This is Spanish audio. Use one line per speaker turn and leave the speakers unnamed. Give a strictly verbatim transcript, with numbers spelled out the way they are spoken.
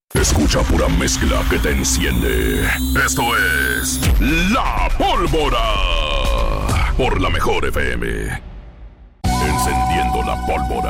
Escucha pura mezcla que te enciende. Esto es La Pólvora por la Mejor F M. Encendiendo la pólvora.